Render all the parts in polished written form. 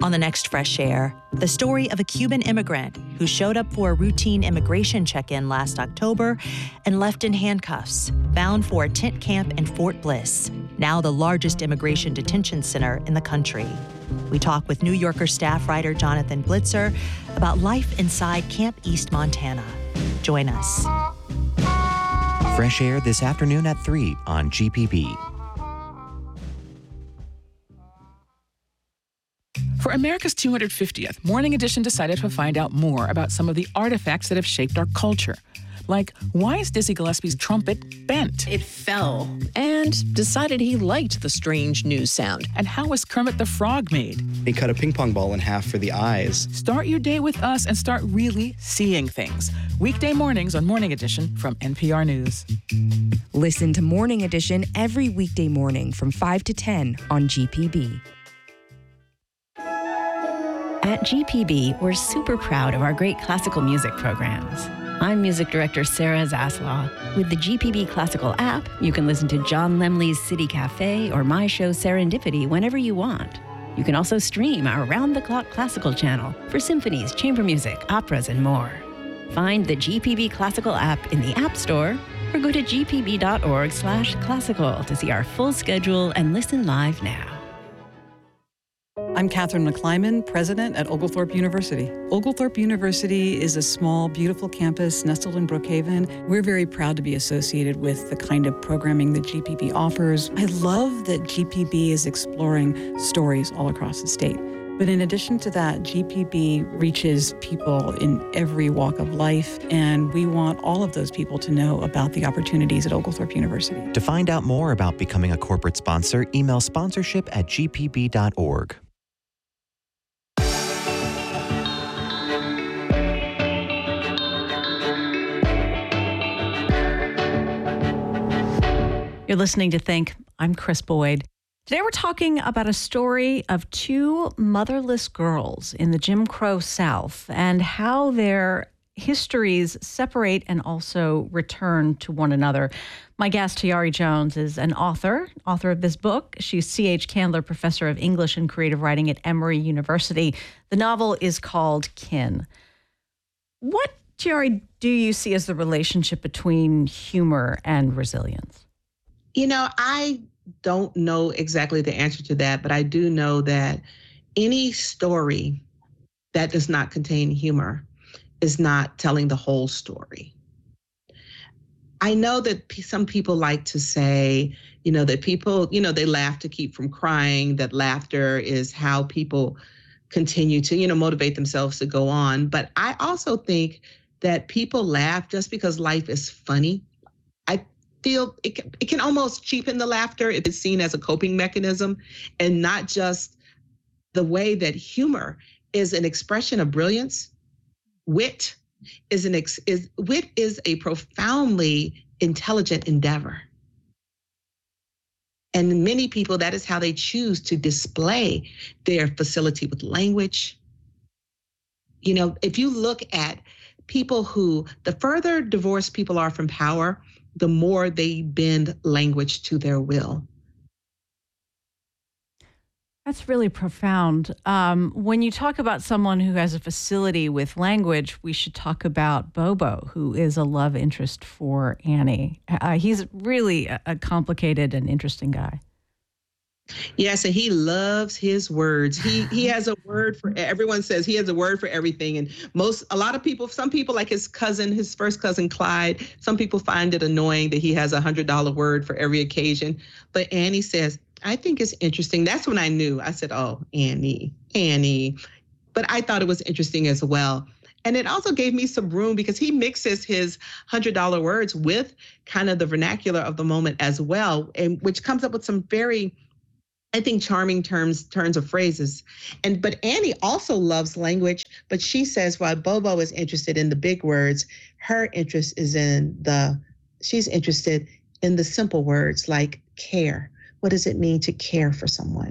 On the next Fresh Air, the story of a Cuban immigrant who showed up for a routine immigration check-in last October and left in handcuffs, bound for a tent camp in Fort Bliss, now the largest immigration detention center in the country. We talk with New Yorker staff writer Jonathan Blitzer about life inside Camp East, Montana. Join us. Fresh Air this afternoon at 3 on GPB. For America's 250th, Morning Edition decided to find out more about some of the artifacts that have shaped our culture. Like, why is Dizzy Gillespie's trumpet bent? It fell and decided he liked the strange news sound. And how was Kermit the Frog made? He cut a ping pong ball in half for the eyes. Start your day with us and start really seeing things. Weekday mornings on Morning Edition from NPR News. Listen to Morning Edition every weekday morning from 5 to 10 on GPB. At GPB, we're super proud of our great classical music programs. I'm music director Sarah Zaslaw. With the GPB Classical app, you can listen to John Lemley's City Cafe or my show Serendipity whenever you want. You can also stream our round-the-clock classical channel for symphonies, chamber music, operas, and more. Find the GPB Classical app in the App Store or go to gpb.org/classical to see our full schedule and listen live now. I'm Catherine McClyman, president at Oglethorpe University. Oglethorpe University is a small, beautiful campus nestled in Brookhaven. We're very proud to be associated with the kind of programming that GPB offers. I love that GPB is exploring stories all across the state. But in addition to that, GPB reaches people in every walk of life, and we want all of those people to know about the opportunities at Oglethorpe University. To find out more about becoming a corporate sponsor, email sponsorship@gpb.org. You're listening to Think. I'm Chris Boyd. Today we're talking about a story of two motherless girls in the Jim Crow South and how their histories separate and also return to one another. My guest, Tayari Jones, is an author of this book. She's C.H. Candler Professor of English and Creative Writing at Emory University. The novel is called Kin. What, Tayari, do you see as the relationship between humor and resilience? You know, I don't know exactly the answer to that, but I do know that any story that does not contain humor is not telling the whole story. I know that some people like to say, that people, they laugh to keep from crying, that laughter is how people continue to, motivate themselves to go on. But I also think that people laugh just because life is funny. Feel it can almost cheapen the laughter if it's seen as a coping mechanism and not just the way that humor is an expression of brilliance. Wit is a profoundly intelligent endeavor. And many people, that is how they choose to display their facility with language. If you look at people the further divorced people are from power, the more they bend language to their will. That's really profound. When you talk about someone who has a facility with language, we should talk about Bobo, who is a love interest for Annie. He's really a complicated and interesting guy. Yes, and he loves his words. He has a word for, everyone says he has a word for everything. And some people like his first cousin Clyde, some people find it annoying that he has $100 word for every occasion. But Annie says, I think it's interesting. That's when I knew. I said, oh, Annie. But I thought it was interesting as well. And it also gave me some room because he mixes his $100 words with kind of the vernacular of the moment as well, and which comes up with some very, I think, charming turns of phrases. But Annie also loves language, but she says while Bobo is interested in the big words, her interest is she's interested in the simple words like care. What does it mean to care for someone?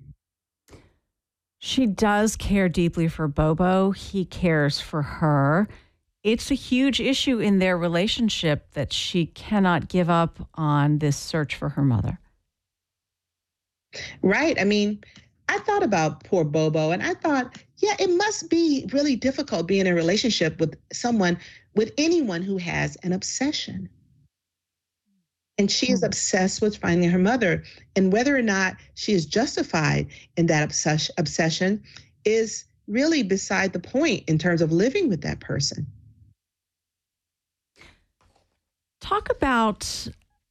She does care deeply for Bobo. He cares for her. It's a huge issue in their relationship that she cannot give up on this search for her mother. Right. I mean, I thought about poor Bobo, and I thought, yeah, it must be really difficult being in a relationship with anyone who has an obsession. And she is obsessed with finding her mother. And whether or not she is justified in that obsession is really beside the point in terms of living with that person. Talk about,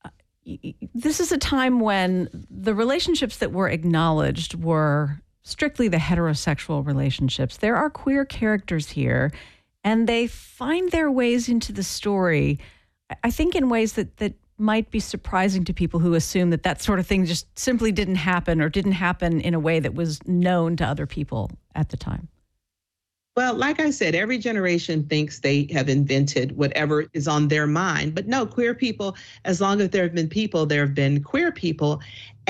this is a time when the relationships that were acknowledged were strictly the heterosexual relationships. There are queer characters here, and they find their ways into the story, I think in ways that might be surprising to people who assume that sort of thing just simply didn't happen or didn't happen in a way that was known to other people at the time. Well, like I said, every generation thinks they have invented whatever is on their mind. But no, queer people, as long as there have been people, there have been queer people.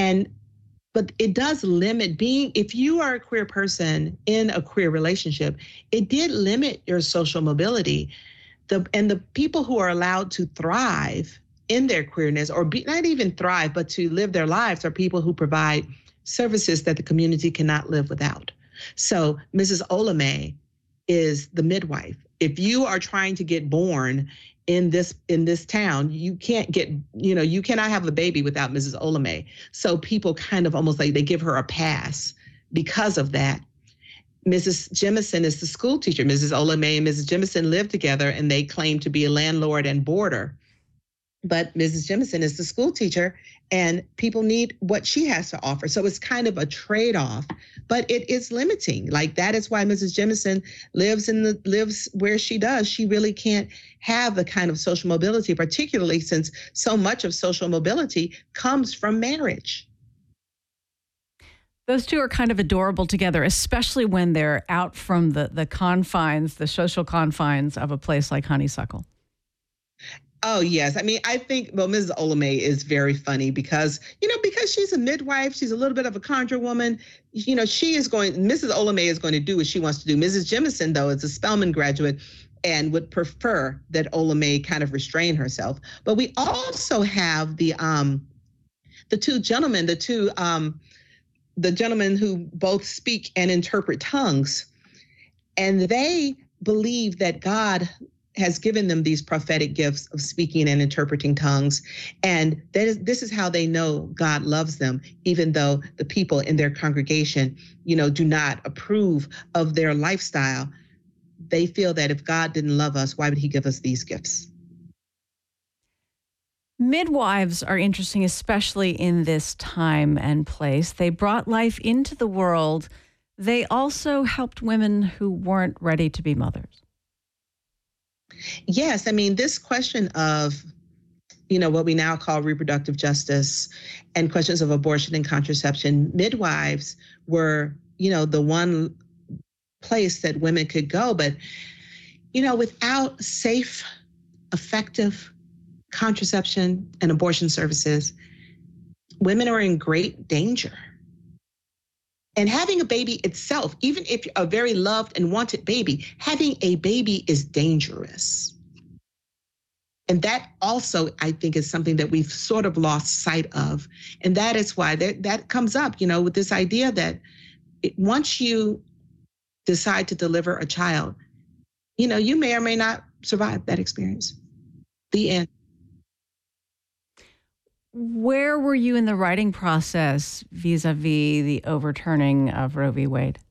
But it does limit if you are a queer person in a queer relationship, it did limit your social mobility. And the people who are allowed to thrive in their queerness, or not even thrive, but to live their lives, are people who provide services that the community cannot live without. So Mrs. Olame is the midwife. If you are trying to get born in this town, you cannot have a baby without Mrs. Olame. So people kind of almost like they give her a pass because of that. Mrs. Jemison is the school teacher. Mrs. Olame and Mrs. Jemison live together, and they claim to be a landlord and boarder. But Mrs. Jemison is the school teacher, and people need what she has to offer. So it's kind of a trade-off, but it is limiting. Like, that is why Mrs. Jemison lives where she does. She really can't have the kind of social mobility, particularly since so much of social mobility comes from marriage. Those two are kind of adorable together, especially when they're out from the confines, the social confines of a place like Honeysuckle. Oh, yes. I mean, I think, Mrs. Olame is very funny because she's a midwife. She's a little bit of a conjure woman. Mrs. Olame is going to do what she wants to do. Mrs. Jemison, though, is a Spelman graduate and would prefer that Olame kind of restrain herself. But we also have the two gentlemen, the gentlemen who both speak and interpret tongues. And they believe that God has given them these prophetic gifts of speaking and interpreting tongues. And this is how they know God loves them, even though the people in their congregation, do not approve of their lifestyle. They feel that if God didn't love us, why would he give us these gifts? Midwives are interesting, especially in this time and place. They brought life into the world. They also helped women who weren't ready to be mothers. Yes, I mean, this question of, what we now call reproductive justice and questions of abortion and contraception, midwives were, the one place that women could go. But, without safe, effective contraception and abortion services, women are in great danger. And having a baby itself, even if you're a very loved and wanted baby, having a baby is dangerous. And that also, I think, is something that we've sort of lost sight of. And that is why that comes up, with this idea that once you decide to deliver a child, you may or may not survive that experience. The end. Where were you in the writing process vis-a-vis the overturning of Roe v. Wade?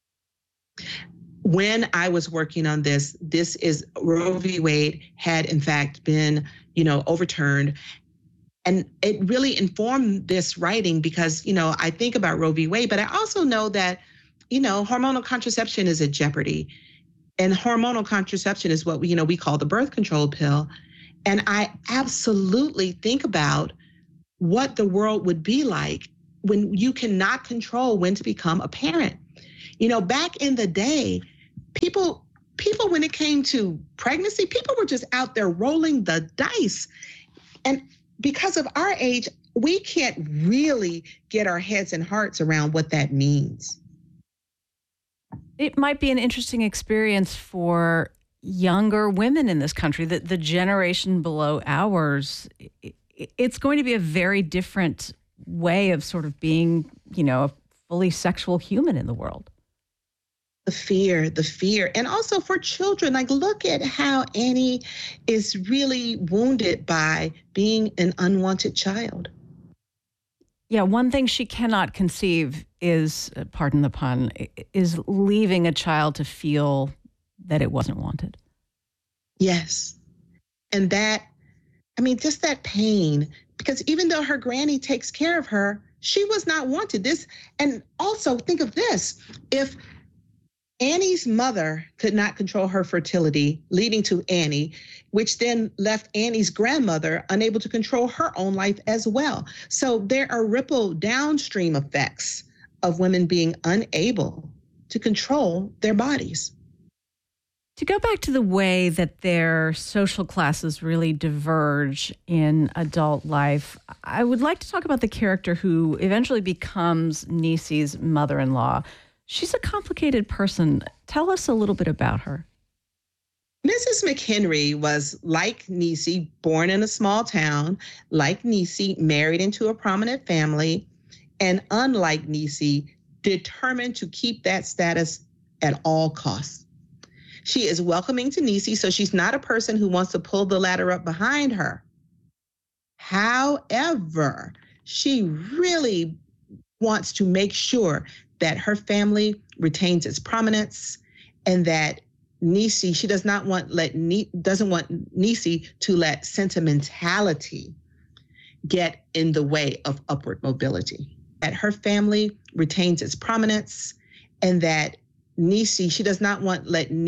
When I was working on this is Roe v. Wade had in fact been, overturned. And it really informed this writing because, I think about Roe v. Wade, but I also know that, hormonal contraception is at jeopardy. And hormonal contraception is what we call the birth control pill. And I absolutely think about what the world would be like when you cannot control when to become a parent. Back in the day, people, when it came to pregnancy, people were just out there rolling the dice. And because of our age, we can't really get our heads and hearts around what that means. It might be an interesting experience for younger women in this country, the generation below ours. It's going to be a very different way of sort of being, fully sexual human in the world. The fear. And also for children, like look at how Annie is really wounded by being an unwanted child. Yeah, one thing she cannot conceive is, pardon the pun, is leaving a child to feel that it wasn't wanted. Yes. And that, I mean, just that pain, because even though her granny takes care of her, she was not wanted. This, and also think of this, if Annie's mother could not control her fertility, leading to Annie, which then left Annie's grandmother unable to control her own life as well. So there are ripple downstream effects of women being unable to control their bodies. To go back to the way that their social classes really diverge in adult life, I would like to talk about the character who eventually becomes Niecy's mother-in-law. She's a complicated person. Tell us a little bit about her. Mrs. McHenry was, like Niecy, born in a small town, like Niecy, married into a prominent family, and unlike Niecy, determined to keep that status at all costs. She is welcoming to Niecy, so she's not a person who wants to pull the ladder up behind her. However, she really wants to make sure that her family retains its prominence and that Niecy, she doesn't want Niecy to let sentimentality get in the way of upward mobility. That her family retains its prominence and that Niecy, she doesn't want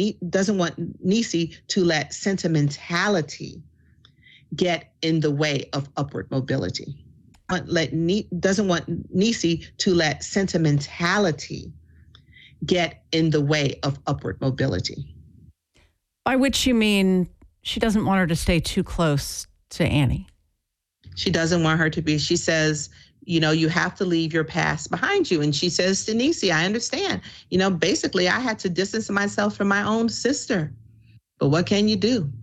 Niecy to let sentimentality get in the way of upward mobility. Doesn't want Niecy to let sentimentality get in the way of upward mobility. By which you mean she doesn't want her to stay too close to Annie. She doesn't want her to be. She says, you know, you have to leave your past behind you. And she says to Niecy, I understand. You know, basically, I had to distance myself from my own sister. But what can you do?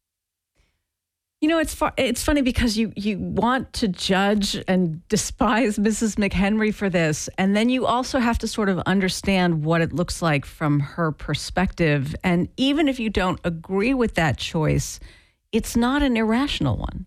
You know, it's funny because you want to judge and despise Mrs. McHenry for this, and then you also have to sort of understand what it looks like from her perspective. And even if you don't agree with that choice, it's not an irrational one.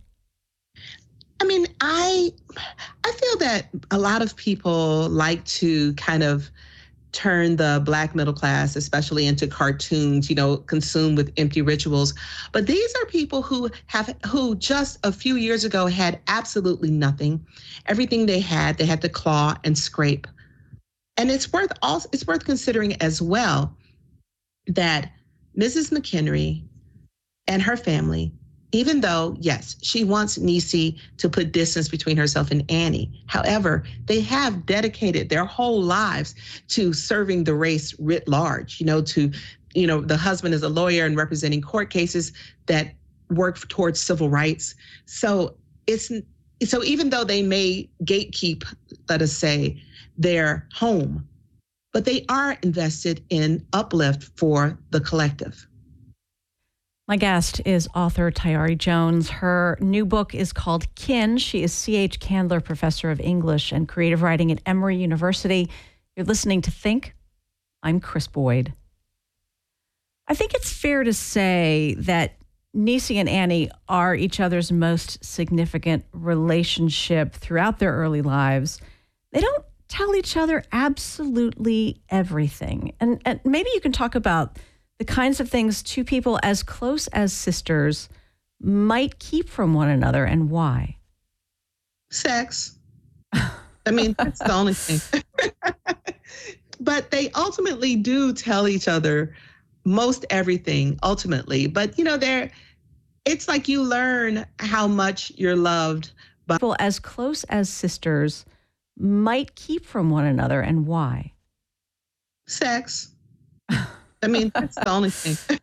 I mean, I feel that a lot of people like to kind of turn the Black middle class, especially into cartoons, you know, consumed with empty rituals. But these are people who just a few years ago had absolutely nothing. Everything they had to claw and scrape. And it's worth considering as well that Mrs. McHenry and her family, even though, yes, she wants Niecy to put distance between herself and Annie. However, they have dedicated their whole lives to serving the race writ large, the husband is a lawyer and representing court cases that work towards civil rights. So even though they may gatekeep, let us say, their home, but they are invested in uplift for the collective. My guest is author Tayari Jones. Her new book is called Kin. She is C.H. Candler Professor of English and Creative Writing at Emory University. You're listening to Think. I'm Chris Boyd. I think it's fair to say that Niecy and Annie are each other's most significant relationship throughout their early lives. They don't tell each other absolutely everything. And maybe you can talk about the kinds of things two people as close as sisters might keep from one another and why. Sex. I mean, that's the only thing. But they ultimately do tell each other most everything, ultimately. But, it's like you learn how much you're loved. People as close as sisters might keep from one another and why. Sex. I mean, that's the only thing.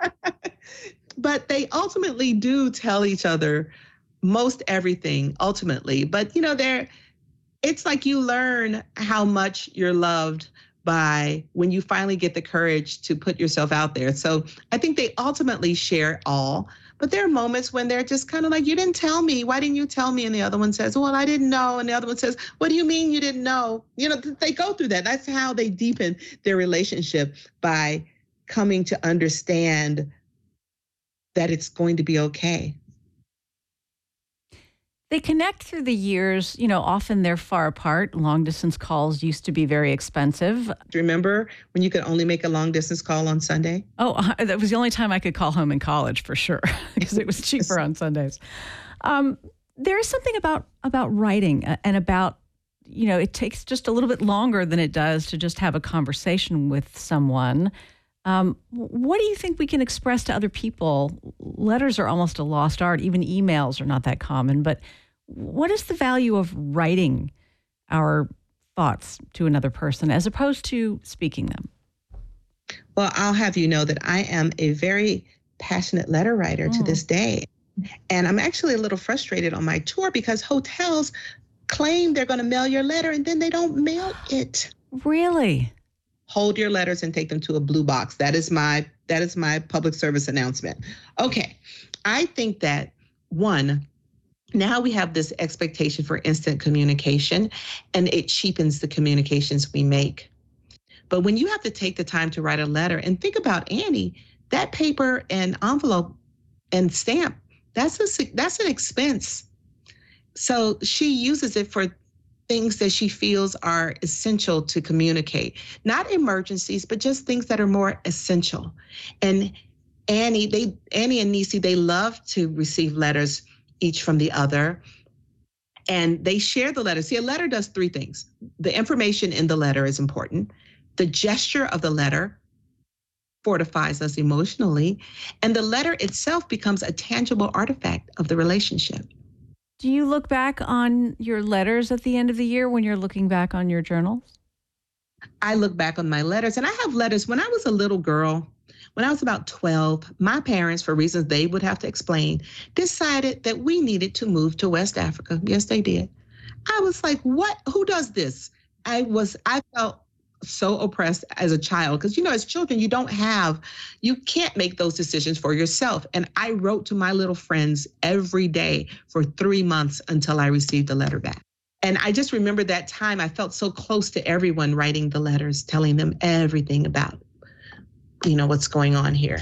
But they ultimately do tell each other most everything, ultimately. But, it's like you learn how much you're loved by when you finally get the courage to put yourself out there. So I think they ultimately share all, But there are moments when they're just kind of like, you didn't tell me. Why didn't you tell me? And the other one says, well, I didn't know. And the other one says, what do you mean you didn't know? You know, they go through that. That's how they deepen their relationship, by coming to understand that it's going to be okay. They connect through the years. You know, often they're far apart. Long distance calls used to be very expensive. Do you remember when you could only make a long distance call on Sunday? Oh, that was the only time I could call home in college, for sure, because it was cheaper on Sundays. There is something about writing and about, you know, it takes just a little bit longer than it does to just have a conversation with someone. What do you think we can express to other people? Letters are almost a lost art. Even emails are not that common. But what is the value of writing our thoughts to another person as opposed to speaking them? Well, I'll have you know that I am a very passionate letter writer to this day. And I'm actually a little frustrated on my tour because hotels claim they're going to mail your letter and then they don't mail it. Really? Hold your letters and take them to a blue box. That is my public service announcement. Okay. I think that, one, now we have this expectation for instant communication, and it cheapens the communications we make. But when you have to take the time to write a letter, and think about Annie, that paper and envelope and stamp, that's an expense. So she uses it for things that she feels are essential to communicate, not emergencies, but just things that are more essential. And Annie and Nisi, they love to receive letters each from the other, and they share the letter. See, a letter does three things. The information in the letter is important. The gesture of the letter fortifies us emotionally, and the letter itself becomes a tangible artifact of the relationship. Do you look back on your letters at the end of the year when you're looking back on your journals? I look back on my letters, and I have letters. When I was a little girl, when I was about 12, my parents, for reasons they would have to explain, decided that we needed to move to West Africa. Yes, they did. I was like, what? Who does this? I felt so oppressed as a child because, you know, as children, you can't make those decisions for yourself. And I wrote to my little friends every day for 3 months until I received the letter back. And I just remember that time. I felt so close to everyone, writing the letters, telling them everything about, you know, what's going on here.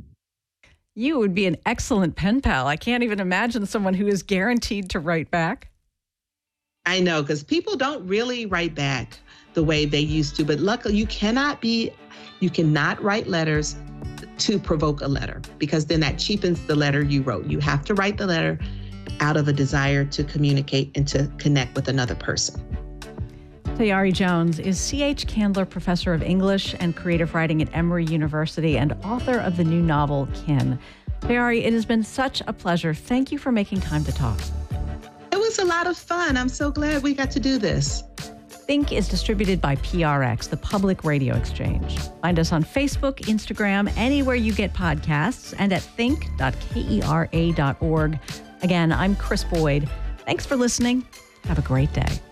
You would be an excellent pen pal. I can't even imagine someone who is guaranteed to write back. I know, because people don't really write back the way they used to. But luckily, you cannot write letters to provoke a letter, because then that cheapens the letter you wrote. You have to write the letter out of a desire to communicate and to connect with another person. Tayari Jones is C.H. Candler Professor of English and Creative Writing at Emory University and author of the new novel, Kin. Tayari, it has been such a pleasure. Thank you for making time to talk. It was a lot of fun. I'm so glad we got to do this. Think is distributed by PRX, the Public Radio Exchange. Find us on Facebook, Instagram, anywhere you get podcasts, and at think.kera.org. Again, I'm Chris Boyd. Thanks for listening. Have a great day.